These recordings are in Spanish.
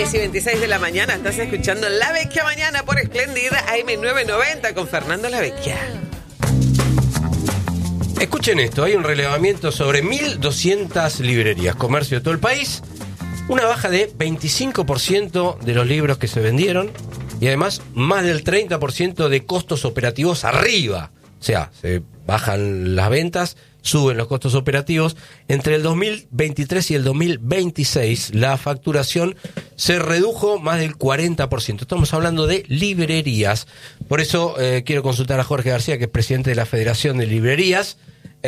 6:26 de la mañana. Estás escuchando La Vecchia Mañana por Esplendida AM990 con Fernando La Vecchia. Escuchen esto, hay un relevamiento sobre 1.200 librerías, comercio de todo el país, una baja de 25% de los libros que se vendieron y además más del 30% de costos operativos arriba. O sea, se bajan las ventas, suben los costos operativos. Entre el 2023 y el 2026, la facturación se redujo más del 40%. Estamos hablando de librerías. Por eso quiero consultar a Jorge García, que es presidente de la Federación de Librerías.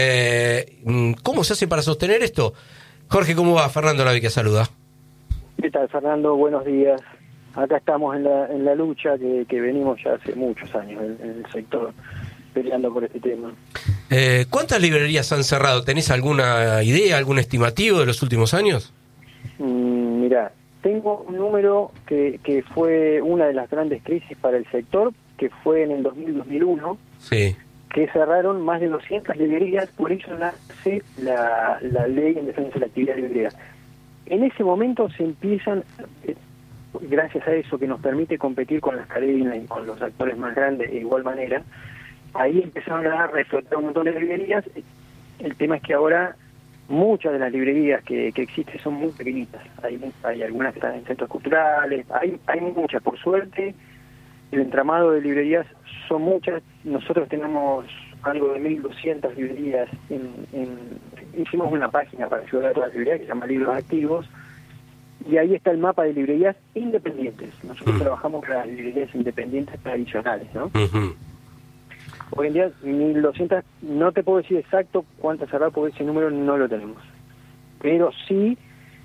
¿Cómo se hace para sostener esto? Jorge, ¿cómo va? Fernando La Vecchia saluda. ¿Qué tal, Fernando? Buenos días. Acá estamos en la lucha que venimos ya hace muchos años en el sector, peleando por este tema. ¿Cuántas librerías han cerrado? ¿Tenés alguna idea, algún estimativo de los últimos años? Mirá, tengo un número que fue una de las grandes crisis para el sector, que fue en el 2000-2001, sí, que cerraron más de 200 librerías, por eso nace la ley en defensa de la actividad librera. En ese momento se empiezan, gracias a eso que nos permite competir con las cadenas y con los actores más grandes de igual manera, ahí empezaron a reflotar un montón de librerías. El tema es que ahora muchas de las librerías que existen son muy pequeñitas. Hay algunas que están en centros culturales, hay muchas, por suerte. El entramado de librerías son muchas. Nosotros tenemos algo de 1.200 librerías. Hicimos una página para ayudar a todas las librerías que se llama Libros Activos, y ahí está el mapa de librerías independientes. Nosotros trabajamos para las librerías independientes tradicionales, ¿no? Hoy en día 1.200, no te puedo decir exacto cuántas cerradas porque ese número no lo tenemos. Pero sí,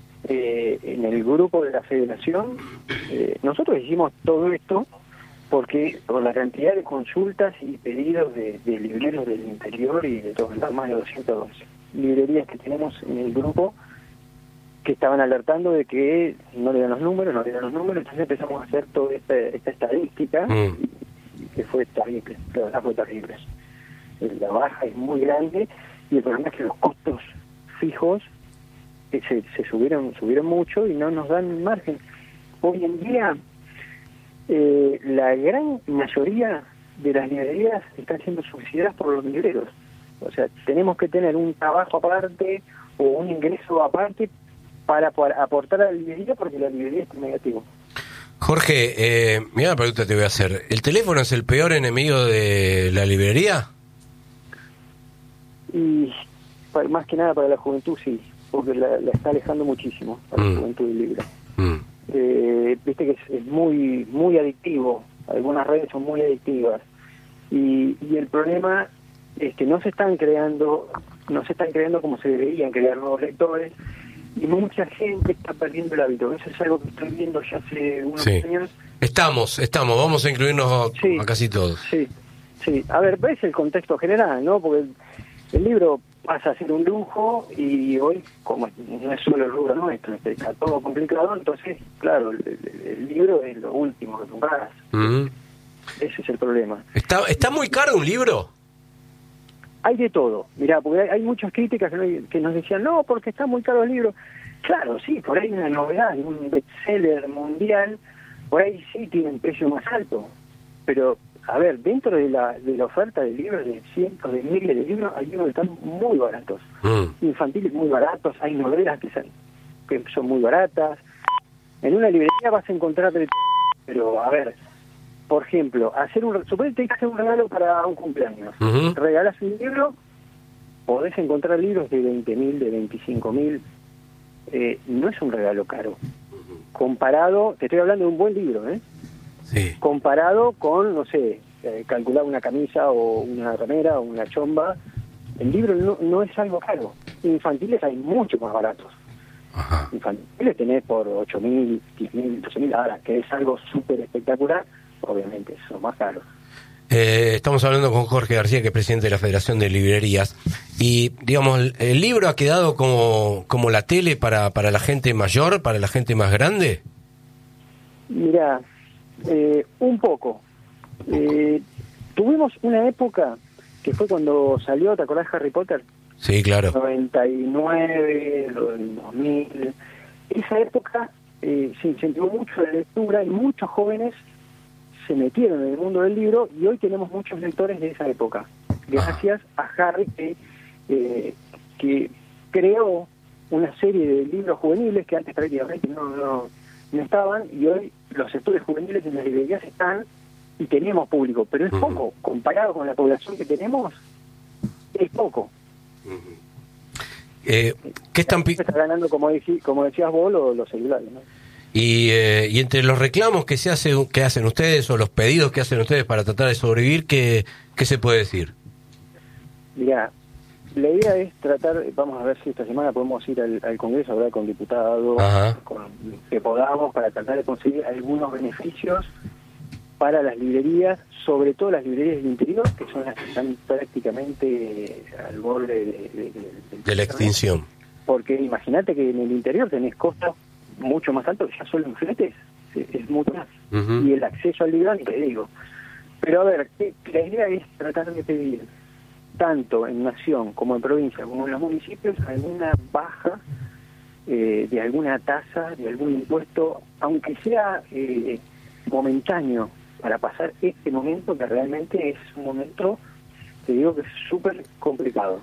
en el grupo de la federación, nosotros hicimos todo esto porque por la cantidad de consultas y pedidos de libreros del interior y de todos lados, más de 200 librerías que tenemos en el grupo, que estaban alertando de que no le dan los números, entonces empezamos a hacer toda esta estadística, que fue terrible, la verdad fue terrible. La baja es muy grande y el problema es que los costos fijos se subieron mucho y no nos dan margen. Hoy en día la gran mayoría de las librerías están siendo subsidiadas por los libreros. O sea, tenemos que tener un trabajo aparte o un ingreso aparte para aportar a la librería, porque la librería está negativo. Jorge, mira la pregunta que te voy a hacer. ¿El teléfono es el peor enemigo de la librería? Y más que nada para la juventud, sí, porque la está alejando muchísimo para la juventud del libro. Viste que es muy muy adictivo, algunas redes son muy adictivas, y el problema es que no se están creando como se deberían crear nuevos lectores, y mucha gente está perdiendo el hábito. Eso es algo que estoy viendo ya hace unos años. Estamos, vamos a incluirnos a casi todos. Sí. A ver, ves el contexto general, ¿no? Porque el libro pasa a ser un lujo y hoy, como no es solo el rubro nuestro, está todo complicado, entonces, claro, el libro es lo último que compras. Ese es el problema. ¿Está muy caro un libro? Hay de todo. Mirá, porque hay muchas críticas que nos decían, no, porque está muy caro el libro. Claro, sí, por ahí una novedad, un bestseller mundial, por ahí sí tiene un precio más alto. Pero, a ver, dentro de la oferta de libros, de cientos de miles de libros, hay libros que están muy baratos. Infantiles muy baratos, hay novelas que son muy baratas. En una librería vas a encontrar de todo, pero, a ver, por ejemplo, suponete que hacer un regalo para un cumpleaños. Regalas un libro, podés encontrar libros de 20.000, de 25.000. No es un regalo caro. Comparado, te estoy hablando de un buen libro, Sí. Comparado con, no sé, calcular una camisa o una remera o una chomba, el libro no es algo caro. Infantiles hay mucho más baratos. Infantiles tenés por 8.000, 10.000, 12.000, ahora, que es algo súper espectacular, obviamente son más caros. Estamos hablando con Jorge García, que es presidente de la Federación de Librerías, y digamos, ¿el libro ha quedado como la tele para la gente mayor, para la gente más grande? Mirá, un poco. Tuvimos una época que fue cuando salió, ¿te acordás, Harry Potter? Sí, claro. 99, 2000. Esa época se incentivó mucho la lectura y muchos jóvenes se metieron en el mundo del libro y hoy tenemos muchos lectores de esa época, gracias a Harry que creó una serie de libros juveniles que antes prácticamente no estaban, y hoy los sectores juveniles en las librerías están y tenemos público, pero es poco, comparado con la población que tenemos, es poco. ¿Qué están está ganando, como decías vos, los celulares, ¿no? Y entre los reclamos que hacen ustedes o los pedidos que hacen ustedes para tratar de sobrevivir, ¿qué se puede decir? Mirá, la idea es tratar, vamos a ver si esta semana podemos ir al Congreso a hablar con diputados, con que podamos, para tratar de conseguir algunos beneficios para las librerías, sobre todo las librerías del interior, que son las que están prácticamente al borde de la extinción. Porque imagínate que en el interior tenés costos mucho más altos, ya solo en fletes es mucho más. Y el acceso al libro, ni te digo. Pero a ver, la idea es tratar de pedir, tanto en nación como en provincia, como en los municipios, alguna baja de alguna tasa, de algún impuesto, aunque sea momentáneo, para pasar este momento que realmente es un momento, te digo, que es súper complicado.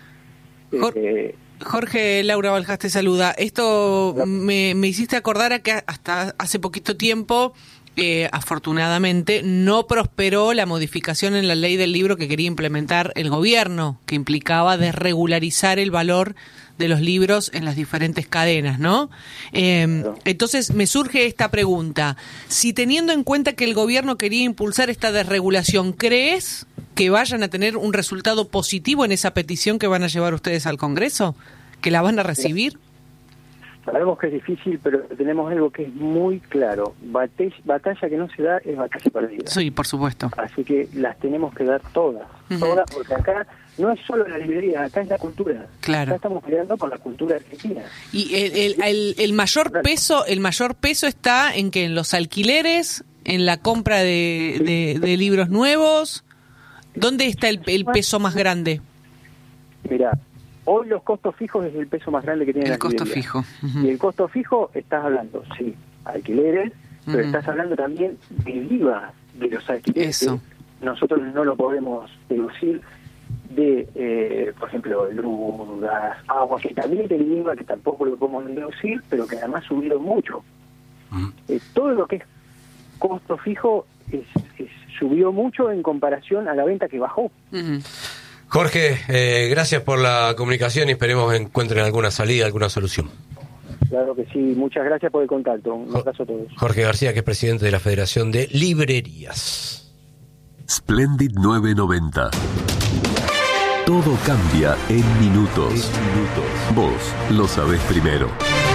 Jorge, Laura Baljas te saluda. Esto me hiciste acordar a que hasta hace poquito tiempo, afortunadamente, no prosperó la modificación en la ley del libro que quería implementar el gobierno, que implicaba desregularizar el valor de los libros en las diferentes cadenas, ¿no? Entonces me surge esta pregunta. Si teniendo en cuenta que el gobierno quería impulsar esta desregulación, ¿crees que vayan a tener un resultado positivo en esa petición que van a llevar ustedes al Congreso? ¿Que la van a recibir? Sabemos que es difícil, pero tenemos algo que es muy claro. Batalla que no se da es batalla perdida. Sí, por supuesto. Así que las tenemos que dar todas, porque acá no es solo la librería, acá es la cultura. Claro. Acá estamos peleando por la cultura argentina. Y el mayor peso está en que en los alquileres, en la compra de libros nuevos. ¿Dónde está el peso más grande? Mirá, hoy los costos fijos es el peso más grande que tiene la librería. El costo fijo. Y el costo fijo, estás hablando, sí, alquileres, pero estás hablando también del IVA de los alquileres. Eso. Nosotros no lo podemos deducir de, por ejemplo, luz, gas, agua, que también tiene IVA, que tampoco lo podemos deducir, pero que además subieron mucho. Todo lo que es costo fijo subió mucho en comparación a la venta que bajó. Jorge, gracias por la comunicación y esperemos que encuentren alguna salida, alguna solución. Claro que sí, muchas gracias por el contacto. Un abrazo a todos. Jorge García, que es presidente de la Federación de Librerías. Splendid 990. Todo cambia en minutos. Vos lo sabés primero.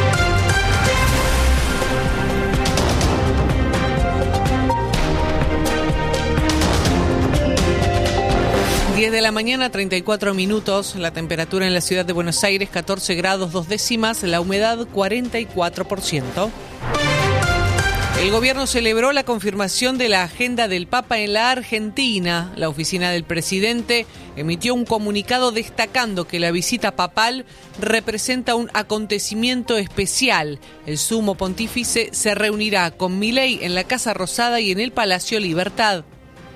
De la mañana, 34 minutos, la temperatura en la ciudad de Buenos Aires, 14 grados 2 décimas, la humedad 44%. El gobierno celebró la confirmación de la agenda del Papa en la Argentina. La oficina del presidente emitió un comunicado destacando que la visita papal representa un acontecimiento especial. El sumo pontífice se reunirá con Milei en la Casa Rosada y en el Palacio Libertad.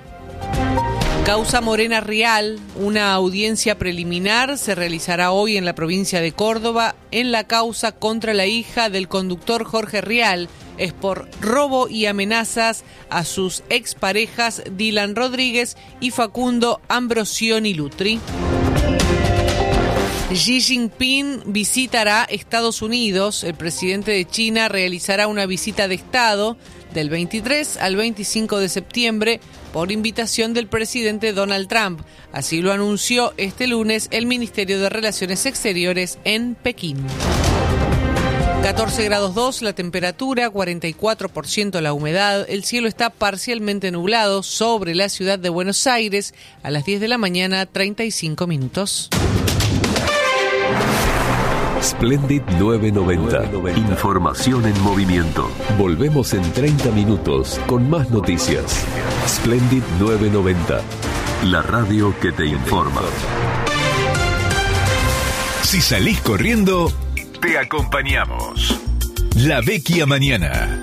Causa Morena Rial, una audiencia preliminar se realizará hoy en la provincia de Córdoba en la causa contra la hija del conductor Jorge Rial. Es por robo y amenazas a sus exparejas Dylan Rodríguez y Facundo Ambrosioni Lutri. Xi Jinping visitará Estados Unidos. El presidente de China realizará una visita de Estado del 23 al 25 de septiembre por invitación del presidente Donald Trump. Así lo anunció este lunes el Ministerio de Relaciones Exteriores en Pekín. 14 grados 2 la temperatura, 44% la humedad. El cielo está parcialmente nublado sobre la ciudad de Buenos Aires. A las 10 de la mañana, 35 minutos. Splendid 990. Información en movimiento. Volvemos en 30 minutos con más noticias. Splendid 990. La radio que te informa. Si salís corriendo, te acompañamos. La Vecchia Mañana.